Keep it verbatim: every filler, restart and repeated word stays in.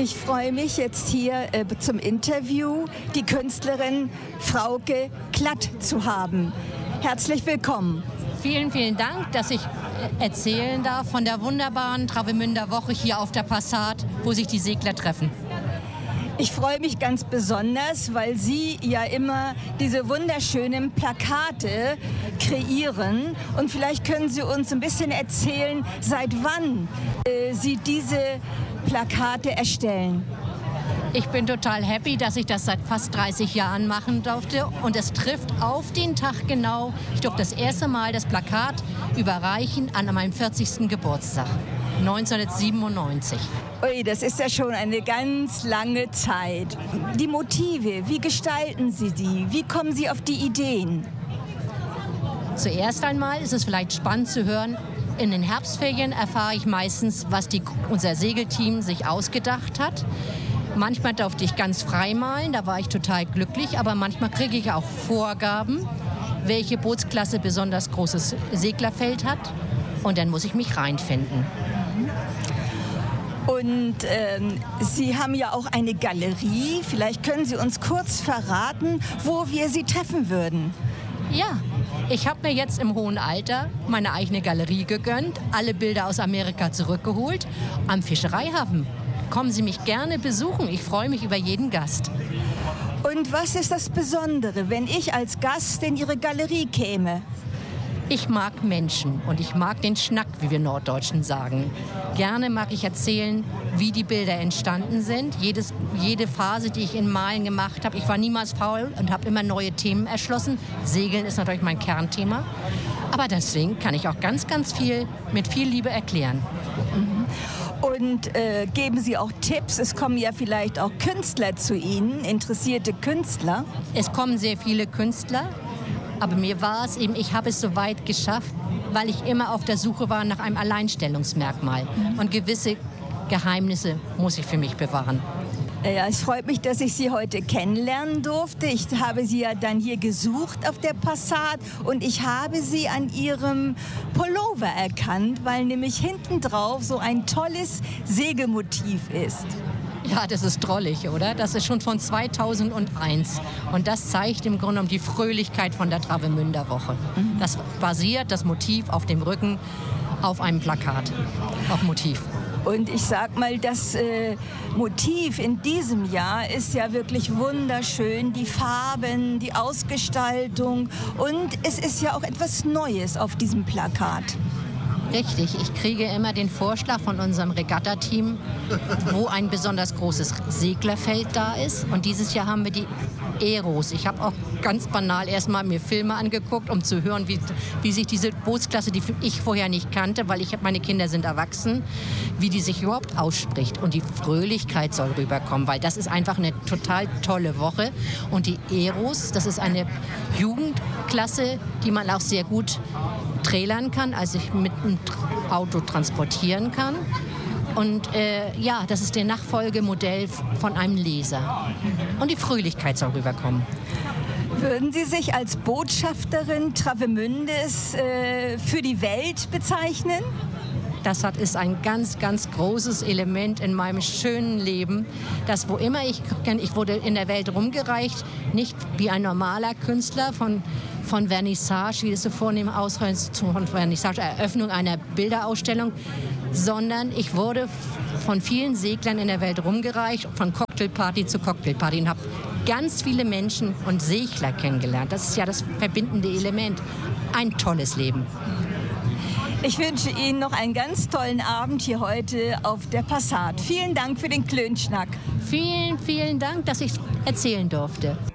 Ich freue mich jetzt hier äh, zum Interview die Künstlerin Frauke Klatt zu haben. Herzlich willkommen. Vielen, vielen Dank, dass ich erzählen darf von der wunderbaren Travemünder Woche hier auf der Passat, wo sich die Segler treffen. Ich freue mich ganz besonders, weil Sie ja immer diese wunderschönen Plakate kreieren. Und vielleicht können Sie uns ein bisschen erzählen, seit wann äh, Sie diese Plakate erstellen. Ich bin total happy, dass ich das seit fast dreißig Jahren machen durfte. Und es trifft auf den Tag genau. Ich durfte das erste Mal das Plakat überreichen an meinem vierzigsten Geburtstag, neunzehnhundertsiebenundneunzig. Ui, das ist ja schon eine ganz lange Zeit. Die Motive, wie gestalten Sie die? Wie kommen Sie auf die Ideen? Zuerst einmal ist es vielleicht spannend zu hören, in den Herbstferien erfahre ich meistens, was die, unser Segelteam sich ausgedacht hat. Manchmal durfte ich ganz frei malen, da war ich total glücklich, aber manchmal kriege ich auch Vorgaben, welche Bootsklasse besonders großes Seglerfeld hat, und dann muss ich mich reinfinden. Und ähm, Sie haben ja auch eine Galerie, vielleicht können Sie uns kurz verraten, wo wir Sie treffen würden. Ja, ich habe mir jetzt im hohen Alter meine eigene Galerie gegönnt, alle Bilder aus Amerika zurückgeholt, am Fischereihafen. Kommen Sie mich gerne besuchen. Ich freue mich über jeden Gast. Und was ist das Besondere, wenn ich als Gast in Ihre Galerie käme? Ich mag Menschen und ich mag den Schnack, wie wir Norddeutschen sagen. Gerne mag ich erzählen, wie die Bilder entstanden sind. Jedes, jede Phase, die ich in Malen gemacht habe. Ich war niemals faul und habe immer neue Themen erschlossen. Segeln ist natürlich mein Kernthema. Aber deswegen kann ich auch ganz, ganz viel mit viel Liebe erklären. Mhm. Und äh, geben Sie auch Tipps? Es kommen ja vielleicht auch Künstler zu Ihnen, interessierte Künstler. Es kommen sehr viele Künstler, aber mir war es eben, ich habe es so weit geschafft, weil ich immer auf der Suche war nach einem Alleinstellungsmerkmal. Mhm. Und gewisse Geheimnisse muss ich für mich bewahren. Ja, es freut mich, dass ich Sie heute kennenlernen durfte. Ich habe Sie ja dann hier gesucht auf der Passat und ich habe Sie an Ihrem Pullover erkannt, weil nämlich hinten drauf so ein tolles Segelmotiv ist. Ja, das ist drollig, oder? Das ist schon von zweitausendeins. Und das zeigt im Grunde genommen die Fröhlichkeit von der Travemünder Woche. Mhm. Das basiert, das Motiv auf dem Rücken, auf einem Plakat, auf Motiv. Und ich sag mal, das äh, Motiv in diesem Jahr ist ja wirklich wunderschön. Die Farben, die Ausgestaltung und es ist ja auch etwas Neues auf diesem Plakat. Richtig, ich kriege immer den Vorschlag von unserem Regatta-Team, wo ein besonders großes Seglerfeld da ist. Und dieses Jahr haben wir die Eros. Ich habe auch ganz banal erstmal mir Filme angeguckt, um zu hören, wie, wie sich diese Bootsklasse, die ich vorher nicht kannte, weil ich meine Kinder sind erwachsen, wie die sich überhaupt ausspricht. Und die Fröhlichkeit soll rüberkommen, weil das ist einfach eine total tolle Woche. Und die Eros, das ist eine Jugendklasse, die man auch sehr gut trailern kann, also ich mit einem Auto transportieren kann. Und äh, ja, das ist der Nachfolgemodell von einem Laser. Und die Fröhlichkeit soll rüberkommen. Würden Sie sich als Botschafterin Travemündes äh, für die Welt bezeichnen? Das hat, ist ein ganz, ganz großes Element in meinem schönen Leben, dass wo immer ich kenne, ich wurde in der Welt rumgereicht, nicht wie ein normaler Künstler von, von Vernissage, wie es so vornehm ausreicht, von Vernissage, Eröffnung einer Bilderausstellung, sondern ich wurde von vielen Seglern in der Welt rumgereicht, von Cocktailparty zu Cocktailparty und habe ganz viele Menschen und Segler kennengelernt. Das ist ja das verbindende Element. Ein tolles Leben. Ich wünsche Ihnen noch einen ganz tollen Abend hier heute auf der Passat. Vielen Dank für den Klönschnack. Vielen, vielen Dank, dass ich erzählen durfte.